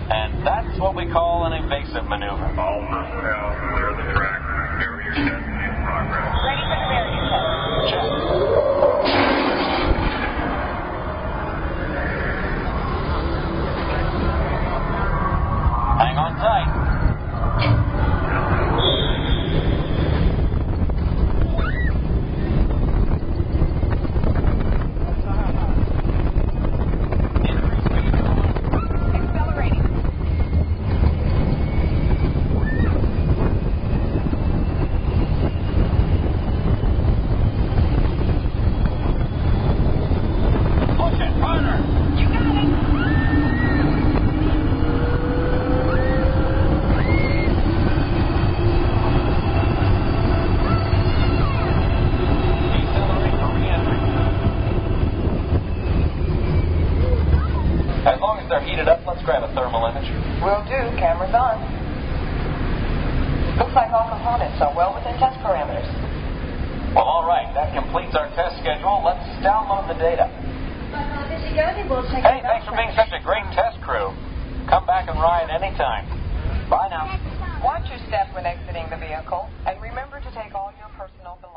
And that's what we call an evasive maneuver. All personnel, clear the track. Barrier test in progress. Ready for the barrier test. Check. Hang on tight. Accelerating. Push it, harder. You got it. Decelerate for re-entry. As long as they're heated up, let's grab a thermal image. Will do. Camera's on. Looks like all components are well within test parameters. Well, all right. That completes our test schedule. Let's download the data. Hey, thanks for being such a great test crew. Come back and ride anytime. Bye now. Watch your step when exiting the vehicle, and remember to take all your